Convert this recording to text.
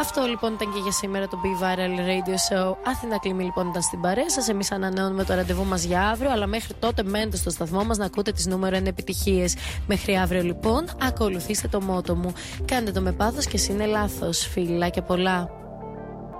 Αυτό λοιπόν ήταν και για σήμερα το Be Viral Radio Show. Αθηνά Κλίμη λοιπόν ήταν στην παρέα σας. Εμείς ανανεώνουμε το ραντεβού μας για αύριο, αλλά μέχρι τότε μένετε στο σταθμό μας να ακούτε τις νούμερο 1 επιτυχίες. Μέχρι αύριο λοιπόν, ακολουθήστε το μότο μου. Κάντε το με πάθος και είναι λάθος. Φιλάκια πολλά.